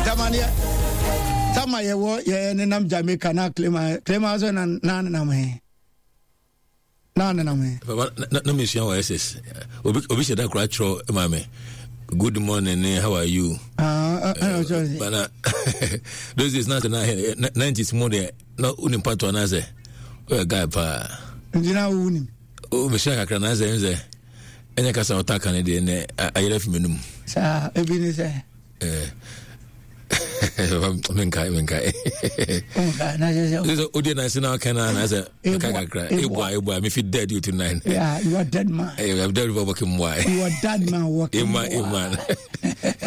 Tamania Tama ye nenam Jamaica na claim so na me. No me share SS. Obi said that cratro mame. Good morning, how are you? But those is not 90s more there. No unim pato anaze. O guy pa. Njina unim. O me share kakra naze. Enya kasa otaka ne de ne ayere fi menum. Sa ebi ni se. Menkai. Na je. So odi na sina kana na say kakra. Ebwa me fit dead you tonight. Yeah, you are dead man. You are dead working why. You are dead man working. Iman.